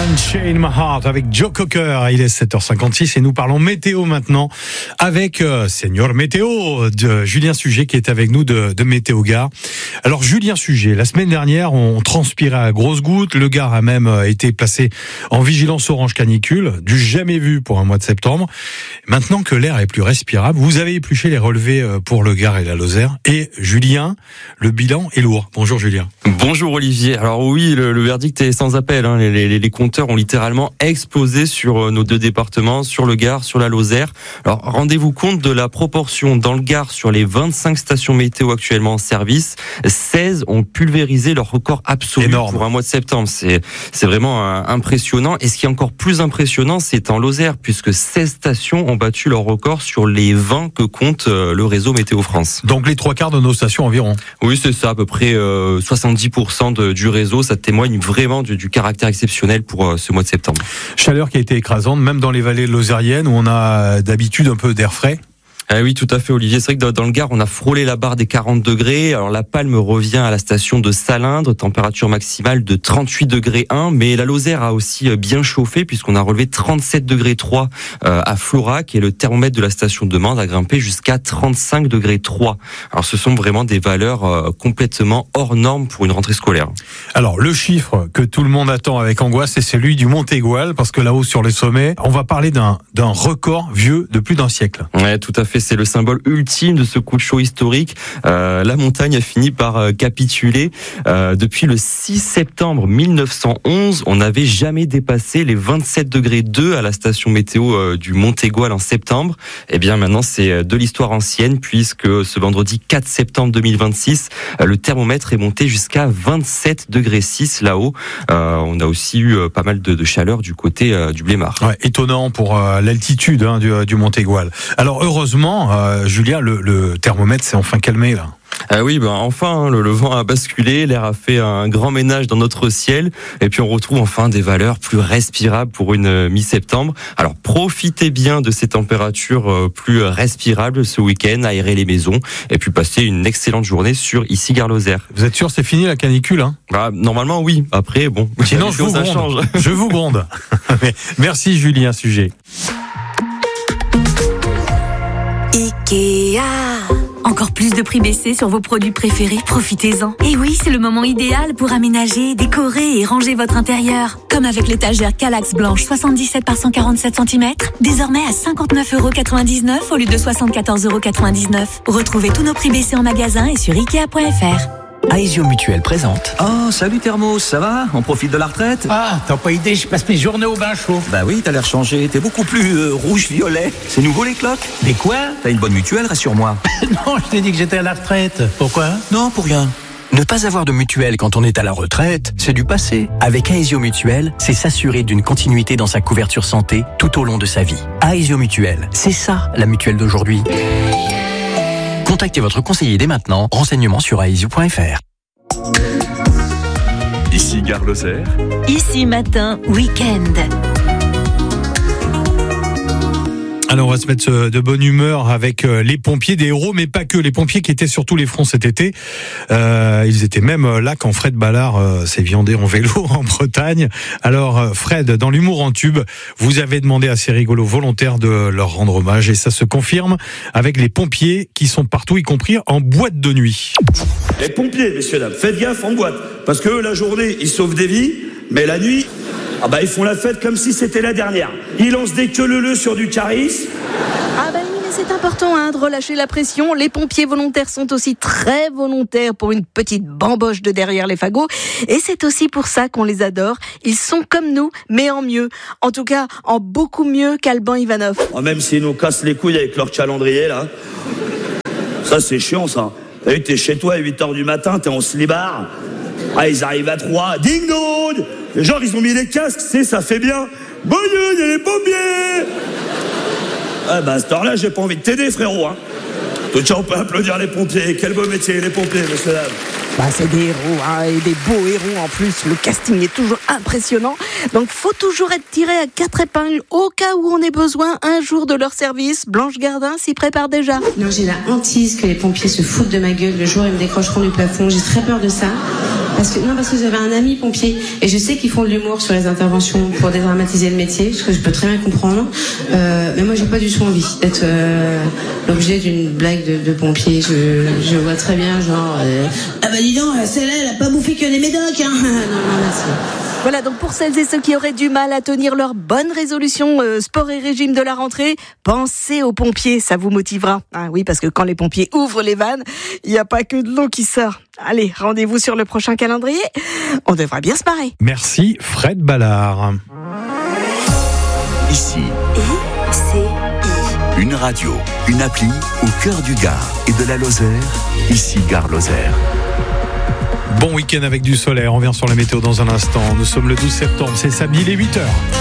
Unchain My Heart avec Joe Cocker. Il est 7h56 et nous parlons météo maintenant avec Senior Météo de Julien Sujet qui est avec nous de Météo Gare. Alors Julien Sujet, la semaine dernière on transpirait à grosses gouttes, le Gard a même été placé en vigilance orange canicule, du jamais vu pour un mois de septembre. Maintenant que l'air est plus respirable, vous avez épluché les relevés pour le Gard et la Lozère. Et Julien, le bilan est lourd. Bonjour Julien. Bonjour Olivier. Alors oui, le verdict est sans appel. Les compteurs ont littéralement explosé sur nos deux départements, sur le Gard, sur la Lozère. Alors rendez-vous compte de la proportion. Dans le Gard, sur les 25 stations météo actuellement en service, 16 ont pulvérisé leur record absolu pour un mois de septembre. C'est vraiment impressionnant. Et ce qui est encore plus impressionnant, c'est en Lozère, puisque 16 stations ont battu leur record sur les 20 que compte le réseau Météo France. Donc les 3/4 de nos stations environ. Oui, c'est ça, à peu près 70% du réseau. Ça témoigne vraiment du caractère exceptionnel pour ce mois de septembre. Chaleur qui a été écrasante, même dans les vallées lozériennes où on a d'habitude un peu d'air frais. Oui, tout à fait, Olivier. C'est vrai que dans le Gard, on a frôlé la barre des 40 degrés. Alors, la Palme revient à la station de Salindre, température maximale de 38 degrés 1. Mais la Lozère a aussi bien chauffé puisqu'on a relevé 37 degrés 3 à Florac et le thermomètre de la station de Mende a grimpé jusqu'à 35 degrés 3. Alors, ce sont vraiment des valeurs complètement hors normes pour une rentrée scolaire. Alors, le chiffre que tout le monde attend avec angoisse, c'est celui du Mont Aigoual parce que là-haut sur les sommets, on va parler d'un record vieux de plus d'un siècle. Ouais, tout à fait. C'est le symbole ultime de ce coup de chaud historique. La montagne a fini par capituler. Depuis le 6 septembre 1911, on n'avait jamais dépassé les 27 degrés 2 à la station météo du Mont Aigoual en septembre. Eh bien, maintenant, c'est de l'histoire ancienne puisque ce vendredi 4 septembre 2026, le thermomètre est monté jusqu'à 27 degrés 6 là-haut. On a aussi eu pas mal de chaleur du côté du Blémard. Ouais, étonnant pour l'altitude du Mont Aigoual. Alors, heureusement, Julien, le thermomètre s'est enfin calmé là. Oui, enfin, le vent a basculé, l'air a fait un grand ménage dans notre ciel, et puis on retrouve enfin des valeurs plus respirables pour une mi-septembre. Alors profitez bien de ces températures plus respirables ce week-end, aérez les maisons, et puis passez une excellente journée sur ici Gare Lozère. Vous êtes sûr c'est fini la canicule hein? Normalement oui, après bon, sinon je vous gronde. Je vous gronde. Merci Julien Sujet. Ikea. Encore plus de prix baissés sur vos produits préférés, profitez-en. Et oui, c'est le moment idéal pour aménager, décorer et ranger votre intérieur. Comme avec l'étagère Kallax blanche 77 par 147 cm, désormais à 59,99 € au lieu de 74,99 €. Retrouvez tous nos prix baissés en magasin et sur Ikea.fr. Aesio Mutuelle présente. Oh, salut Thermos, ça va? On profite de la retraite? Ah, t'as pas idée, je passe mes journées au bain chaud. Bah oui, t'as l'air changé, t'es beaucoup plus rouge-violet. C'est nouveau les cloques? Mais quoi? T'as une bonne mutuelle, rassure-moi. Non, je t'ai dit que j'étais à la retraite. Pourquoi? Non, pour rien. Ne pas avoir de mutuelle quand on est à la retraite, c'est du passé. Avec Aesio Mutuelle, c'est s'assurer d'une continuité dans sa couverture santé tout au long de sa vie. Aesio Mutuelle, c'est ça la mutuelle d'aujourd'hui. Contactez votre conseiller dès maintenant. Renseignements sur aesio.fr. Ici Gare Lozère. Ici matin, week-end. Alors on va se mettre de bonne humeur avec les pompiers, des héros, mais pas que. Les pompiers qui étaient sur tous les fronts cet été. Ils étaient même là quand Fred Ballard s'est viandé en vélo en Bretagne. Alors Fred, dans l'humour en tube, vous avez demandé à ces rigolos volontaires de leur rendre hommage et ça se confirme avec les pompiers qui sont partout, y compris en boîte de nuit. Les pompiers, messieurs, dames, faites gaffe en boîte. Parce que la journée, ils sauvent des vies, mais la nuit... ils font la fête comme si c'était la dernière. Ils lancent des queue-leu-leu sur du charisme. Oui, mais c'est important de relâcher la pression. Les pompiers volontaires sont aussi très volontaires pour une petite bamboche de derrière les fagots. Et c'est aussi pour ça qu'on les adore. Ils sont comme nous, mais en mieux. En tout cas, en beaucoup mieux qu'Alban Ivanov. Même s'ils nous cassent les couilles avec leur calendrier, là. Ça, c'est chiant, ça. T'as vu, t'es chez toi à 8h du matin, t'es en slibard. Ils arrivent à 3. Ding dong! Les gens, ils ont mis des casques, ça fait bien. Bonne nuit, il y a les pompiers! À cette heure-là, j'ai pas envie de t'aider, frérot. Déjà, on peut applaudir les pompiers. Quel beau métier, les pompiers, messieurs, dames. C'est des héros, et des beaux héros en plus. Le casting est toujours impressionnant. Donc, faut toujours être tiré à 4 épingles au cas où on ait besoin un jour de leur service. Blanche Gardin s'y prépare déjà. Non, j'ai la hantise que les pompiers se foutent de ma gueule le jour où ils me décrocheront du plafond. J'ai très peur de ça. Parce que j'avais un ami pompier et je sais qu'ils font de l'humour sur les interventions pour dédramatiser le métier, ce que je peux très bien comprendre. Mais moi, j'ai pas du tout envie d'être l'objet d'une blague de pompier. Je vois très bien, genre, ah bah dis donc, celle-là, elle a pas bouffé que des médocs, hein. Non, merci. Voilà, donc pour celles et ceux qui auraient du mal à tenir leur bonne résolution sport et régime de la rentrée, pensez aux pompiers, ça vous motivera. Ah oui, parce que quand les pompiers ouvrent les vannes, il n'y a pas que de l'eau qui sort. Allez, rendez-vous sur le prochain calendrier. On devrait bien se marrer. Merci Fred Ballard. Ici, une radio, une appli au cœur du Gard et de la Lozère. Ici, Gare Lozère. Bon week-end avec du soleil, on revient sur la météo dans un instant. Nous sommes le 12 septembre, c'est samedi, il est 8h.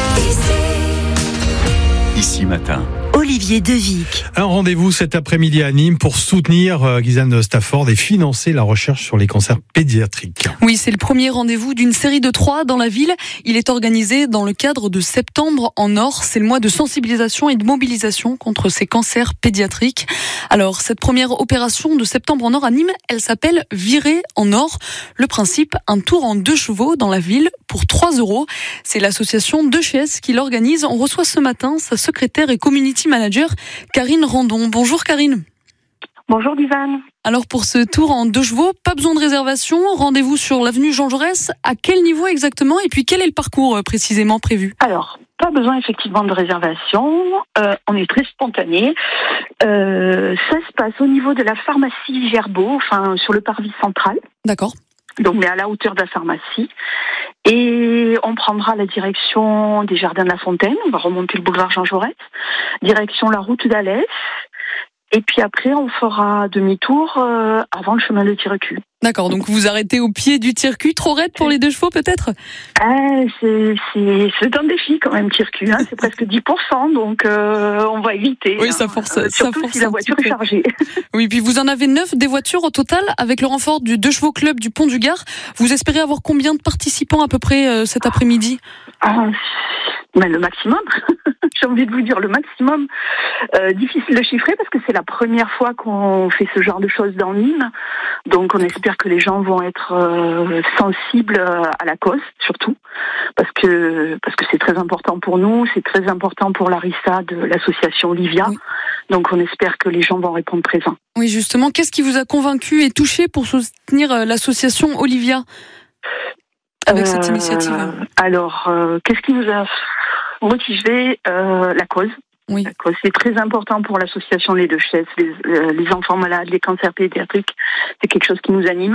Ici matin, Olivier Devic. Un rendez-vous cet après-midi à Nîmes pour soutenir Guysanne Stafford et financer la recherche sur les cancers pédiatriques. Oui, c'est le premier rendez-vous d'une série de 3 dans la ville. Il est organisé dans le cadre de Septembre en Or. C'est le mois de sensibilisation et de mobilisation contre ces cancers pédiatriques. Alors, cette première opération de Septembre en Or à Nîmes, elle s'appelle Virer en Or. Le principe, un tour en 2 chevaux dans la ville pour 3 €. C'est l'association 2HS qui l'organise. On reçoit ce matin sa secrétaire et community manager, Karine Randon. Bonjour Karine. Bonjour Guysanne. Alors pour ce tour en 2 chevaux, pas besoin de réservation, rendez-vous sur l'avenue Jean Jaurès. À quel niveau exactement et puis quel est le parcours précisément prévu ? Alors, pas besoin effectivement de réservation, on est très spontané. Ça se passe au niveau de la pharmacie Gerbeau, enfin sur le parvis central. D'accord. Donc, mais à la hauteur de la pharmacie. Et on prendra la direction des Jardins de la Fontaine, on va remonter le boulevard Jean Jaurès, direction la route d'Alès. Et puis après, on fera demi-tour avant le chemin de Tirrecul. D'accord, donc vous arrêtez au pied du Tirrecul, trop raide pour les 2 chevaux peut-être ? C'est un défi quand même, Tirrecul, hein, c'est presque 10%, donc on va éviter. Oui, ça force. Surtout si la voiture est chargée. Oui, puis vous en avez 9 des voitures au total, avec le renfort du 2 chevaux club du Pont du Gard. Vous espérez avoir combien de participants à peu près cet après-midi ? Mais le maximum, j'ai envie de vous dire le maximum. Difficile de chiffrer parce que c'est la première fois qu'on fait ce genre de choses dans Nîmes. Donc on espère que les gens vont être sensibles à la cause, surtout. Parce que c'est très important pour nous, c'est très important pour Larissa de l'association Olivia. Oui. Donc on espère que les gens vont répondre présents. Oui, justement, qu'est-ce qui vous a convaincu et touché pour soutenir l'association Olivia avec cette initiative ? Alors, qu'est-ce qui nous a motivé ? La cause. Oui. La cause, c'est très important pour l'association Les 2HS, les enfants malades, les cancers pédiatriques. C'est quelque chose qui nous anime.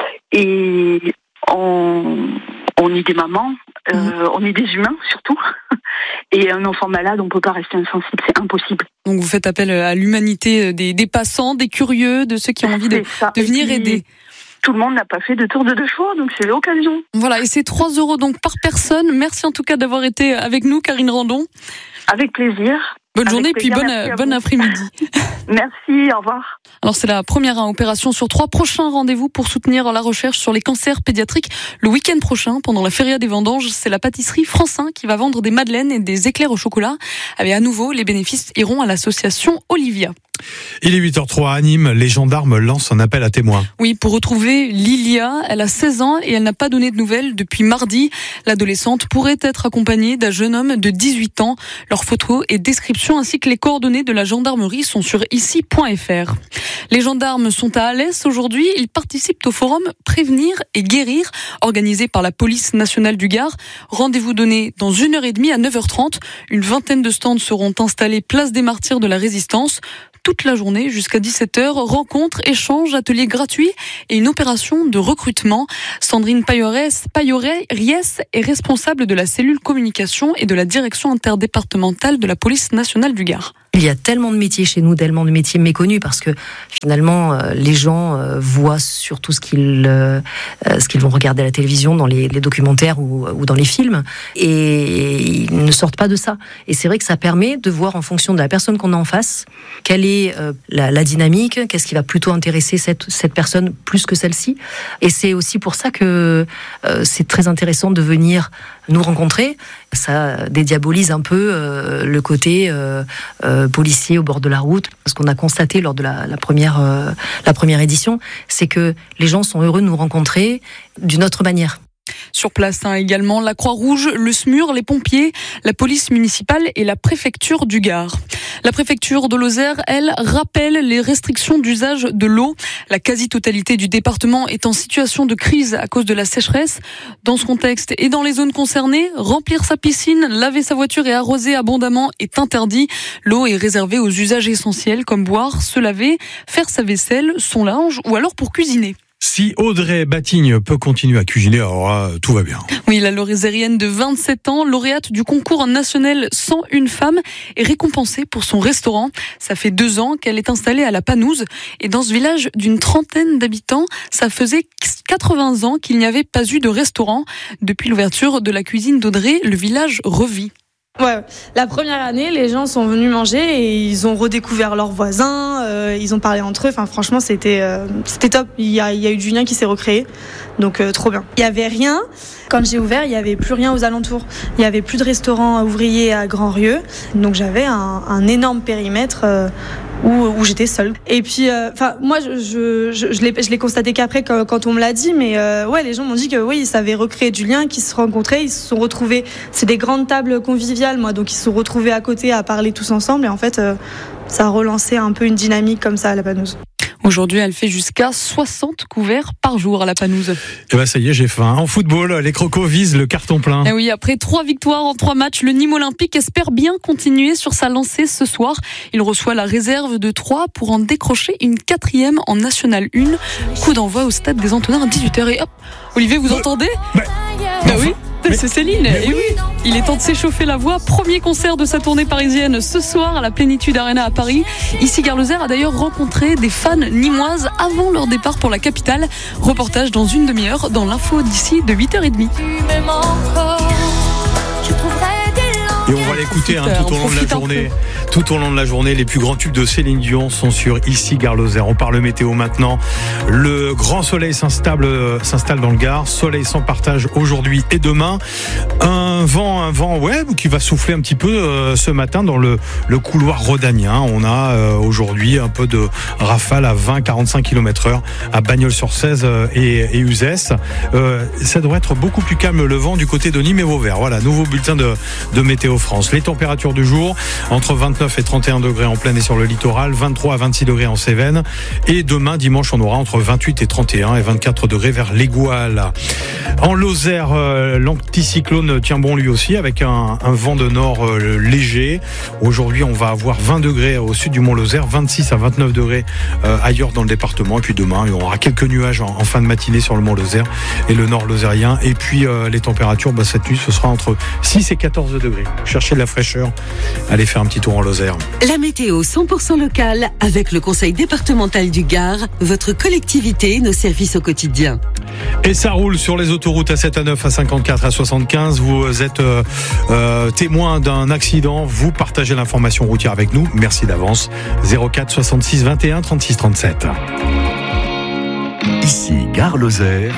Et on est des mamans, on est des humains surtout. Et un enfant malade, on peut pas rester insensible, c'est impossible. Donc vous faites appel à l'humanité des passants, des curieux, de ceux qui ont envie de venir aider. Tout le monde n'a pas fait de tour de 2 chevaux, donc c'est l'occasion. Voilà, et c'est 3 € donc par personne. Merci en tout cas d'avoir été avec nous, Karine Randon. Avec plaisir. Bonne journée, puis bon après-midi. Merci, au revoir. Alors c'est la première opération sur 3. Prochain rendez-vous pour soutenir la recherche sur les cancers pédiatriques. Le week-end prochain, pendant la Feria des Vendanges, c'est la pâtisserie Francin qui va vendre des madeleines et des éclairs au chocolat. Et à nouveau, les bénéfices iront à l'association Olivia. Il est 8h03 à Nîmes, les gendarmes lancent un appel à témoins. Oui, pour retrouver Lilia, elle a 16 ans et elle n'a pas donné de nouvelles depuis mardi. L'adolescente pourrait être accompagnée d'un jeune homme de 18 ans. Leurs photos et descriptions ainsi que les coordonnées de la gendarmerie sont sur ici.fr. Les gendarmes sont à Alès aujourd'hui. Ils participent au forum Prévenir et Guérir, organisé par la police nationale du Gard. Rendez-vous donné dans 1h30 à 9h30. Une vingtaine de stands seront installés place des Martyrs de la Résistance. Toute la journée jusqu'à 17h, rencontres, échanges, ateliers gratuits et une opération de recrutement. Sandrine Payorès est responsable de la cellule communication et de la direction interdépartementale de la police nationale du Gard. Il y a tellement de métiers chez nous, tellement de métiers méconnus, parce que finalement, les gens voient surtout ce qu'ils vont regarder à la télévision, dans les documentaires ou dans les films, et ils ne sortent pas de ça. Et c'est vrai que ça permet de voir en fonction de la personne qu'on a en face, quelle est la dynamique, qu'est-ce qui va plutôt intéresser cette personne plus que celle-ci. Et c'est aussi pour ça que c'est très intéressant de venir nous rencontrer. Ça dédiabolise un peu le côté policiers au bord de la route. Ce qu'on a constaté lors de la première édition, c'est que les gens sont heureux de nous rencontrer d'une autre manière. Sur place également la Croix-Rouge, le SMUR, les pompiers, la police municipale et la préfecture du Gard. La préfecture de Lozère, elle, rappelle les restrictions d'usage de l'eau. La quasi-totalité du département est en situation de crise à cause de la sécheresse. Dans ce contexte et dans les zones concernées, remplir sa piscine, laver sa voiture et arroser abondamment est interdit. L'eau est réservée aux usages essentiels comme boire, se laver, faire sa vaisselle, son linge ou alors pour cuisiner. Si Audrey Batigne peut continuer à cuisiner, alors tout va bien. Oui, la Lozérienne de 27 ans, lauréate du concours national 101 femmes, est récompensée pour son restaurant. Ça fait 2 ans qu'elle est installée à la Panouse. Et dans ce village d'une 30aine d'habitants, ça faisait 80 ans qu'il n'y avait pas eu de restaurant. Depuis l'ouverture de la cuisine d'Audrey, le village revit. Ouais, la première année, les gens sont venus manger et ils ont redécouvert leurs voisins, ils ont parlé entre eux. Enfin, franchement, c'était top. Il y a eu du lien qui s'est recréé, donc trop bien. Il y avait rien. Quand j'ai ouvert, il y avait plus rien aux alentours. Il y avait plus de restaurants ouvriers à Grand-Rieu, donc j'avais un énorme périmètre où j'étais seule. Et puis, moi, je l'ai constaté qu'après quand on me l'a dit, mais ouais, les gens m'ont dit que oui, ils savaient recréer du lien, qu'ils se rencontraient, ils se sont retrouvés. C'est des grandes tables conviviales, moi, donc ils se sont retrouvés à côté à parler tous ensemble. Et en fait, ça a relancé un peu une dynamique comme ça à la Panouse. Aujourd'hui, elle fait jusqu'à 60 couverts par jour à la Panouse. Et ben ça y est, j'ai faim. En football, les Crocos visent le carton plein. Et oui, après 3 victoires en 3 matchs, le Nîmes Olympique espère bien continuer sur sa lancée ce soir. Il reçoit la réserve de 3 pour en décrocher une 4e en National 1. Coup d'envoi au stade des Antonins à 18h. Et hop, Olivier, vous entendez ? Oui. C'est Céline. Et oui, il est temps de s'échauffer la voix. Premier concert de sa tournée parisienne ce soir à la Plénitude Arena à Paris. Ici, Gare Lozère a d'ailleurs rencontré des fans nîmoises avant leur départ pour la capitale. Reportage dans une demi-heure dans l'info d'ici de 8h30. Et on va l'écouter tout au long de la journée. Tout au long de la journée, les plus grands tubes de Céline Dion sont sur Ici Gare Lozère. On parle météo maintenant. Le grand soleil s'installe dans le Gard. Soleil sans partage aujourd'hui et demain. Un vent qui va souffler un petit peu ce matin dans le couloir rhodanien. On a aujourd'hui un peu de rafale à 20-45 km/h à Bagnols-sur-Cèze et Uzès. Ça devrait être beaucoup plus calme le vent du côté de Nîmes et Vauvert. Voilà, nouveau bulletin de Météo France. Les températures du jour, entre 29 et 31 degrés en plaine et sur le littoral, 23 à 26 degrés en Cévennes. Et demain, dimanche, on aura entre 28 et 31 et 24 degrés vers l'Égoal. En Lozère, l'anticyclone tient bon lui aussi avec un vent de nord léger. Aujourd'hui, on va avoir 20 degrés au sud du Mont-Lozère, 26 à 29 degrés ailleurs dans le département. Et puis demain, on aura quelques nuages en fin de matinée sur le Mont-Lozère et le nord lozérien. Et puis les températures, cette nuit, ce sera entre 6 et 14 degrés. Cherchez de la fraîcheur, allez faire un petit tour en Lozère. La météo 100% locale avec le Conseil départemental du Gard, votre collectivité, nos services au quotidien. Et ça roule sur les autoroutes A7, A9, A54, A75. Vous êtes témoin d'un accident, vous partagez l'information routière avec nous. Merci d'avance. 04 66 21 36 37. Ici Gare Lozère.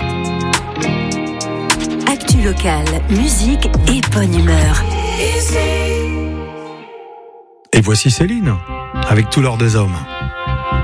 Actu locale, musique et bonne humeur. Et voici Céline, avec Tout l'or des hommes.